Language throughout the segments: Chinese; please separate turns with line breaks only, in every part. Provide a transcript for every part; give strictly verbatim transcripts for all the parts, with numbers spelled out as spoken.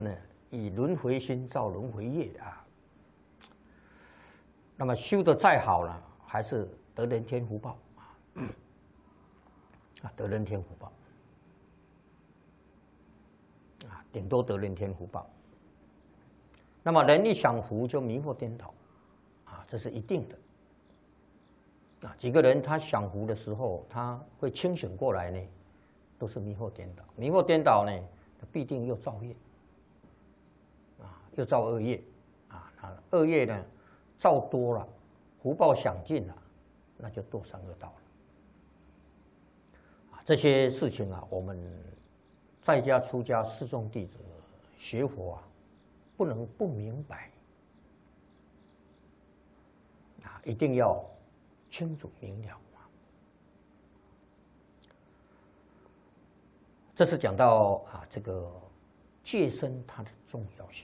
呢，以轮回心造轮回业啊。那么修得再好呢，还是得人天福报啊，啊，得人天福报啊，顶多得人天福报。那么人一享福就迷惑颠倒啊，这是一定的啊。几个人他享福的时候，他会清醒过来呢，都是迷惑颠倒。迷惑颠倒呢，必定又造业啊，又造恶业啊。那恶业呢，造多了，福报享尽了，那就堕三恶道了。啊，这些事情啊，我们在家出家四众弟子学佛啊，不能不明白啊，一定要清楚明了啊。这是讲到啊，这个戒身它的重要性。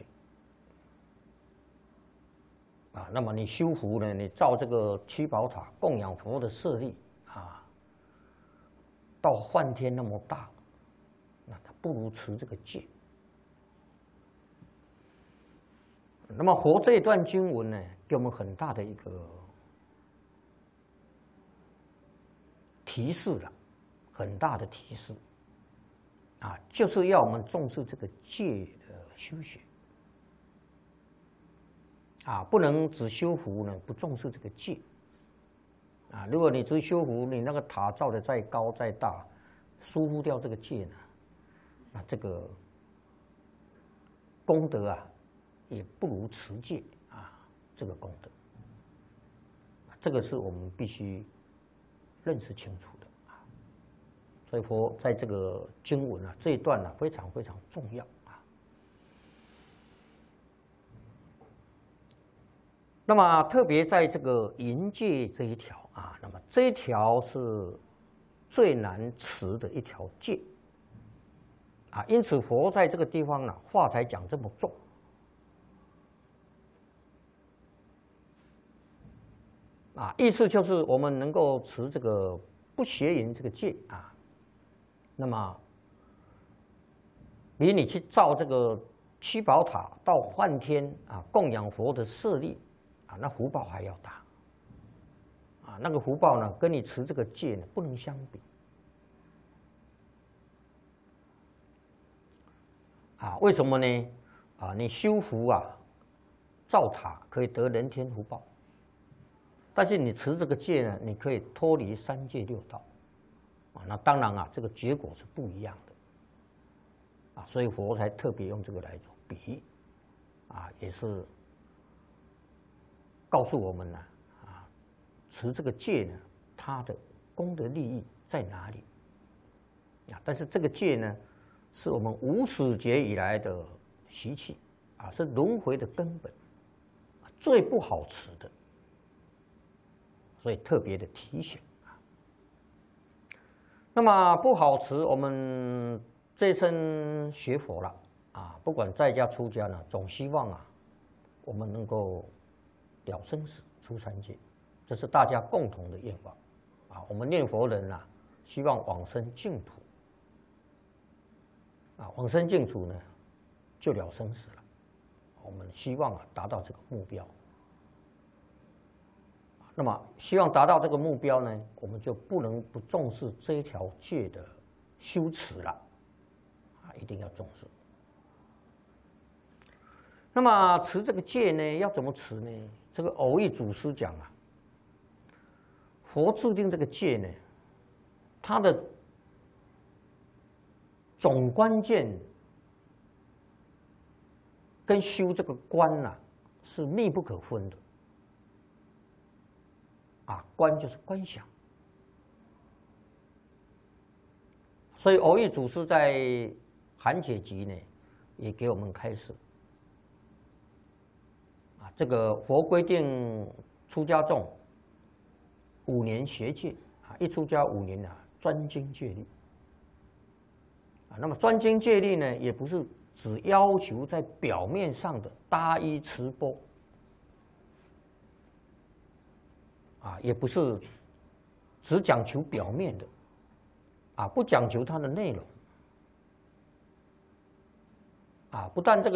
啊，那么你修福呢？你造这个七宝塔供养佛的舍利啊，到梵天那么大，那他不如持这个戒。那么佛这一段经文呢，给我们很大的一个提示了，很大的提示啊，就是要我们重视这个戒的修学。啊，不能只修福呢，不重视这个戒。啊，如果你只修福，你那个塔造的再高再大，疏忽掉这个戒呢，那这个功德啊，也不如持戒啊这个功德。这个是我们必须认识清楚的啊。所以佛在这个经文啊这一段呢、啊，非常非常重要。那么特别在这个淫戒这一条啊，那么这一条是最难持的一条戒啊，因此佛在这个地方呢，话才讲这么重啊，意思就是我们能够持这个不邪淫这个戒啊，那么比你去造这个七宝塔到梵天啊供养佛的舍利。啊，那福报还要大，啊，那个福报呢，跟你持这个戒呢不能相比，啊，为什么呢？啊，你修福啊，造塔可以得人天福报，但是你持这个戒呢，你可以脱离三界六道，啊，那当然啊，这个结果是不一样的，啊，所以佛才特别用这个来做比喻，啊，也是。告诉我们呢，啊，持这个戒呢，它的功德利益在哪里？啊，但是这个戒呢，是我们无始劫以来的习气，啊，是轮回的根本，最不好持的，所以特别的提醒啊。那么不好持，我们这一生学佛了啊，不管在家出家呢，总希望啊，我们能够。了生死出三界，这是大家共同的愿望啊！我们念佛人啊，希望往生净土啊，往生净土呢，就了生死了。我们希望啊，达到这个目标。那么，希望达到这个目标呢，我们就不能不重视这一条戒的修持了啊，一定要重视。那么持这个戒呢，要怎么持呢？这个偶益祖师讲啊，佛制定这个戒呢，它的总关键跟修这个观呐、啊、是密不可分的。啊，观就是观想，所以偶益祖师在《含解集》呢，也给我们开示。这个佛规定出家众五年学戒啊，一出家五年啊，专精戒律啊。那么专精戒律呢，也不是只要求在表面上的搭衣持钵啊，也不是只讲求表面的啊，不讲求它的内容啊，不但这个。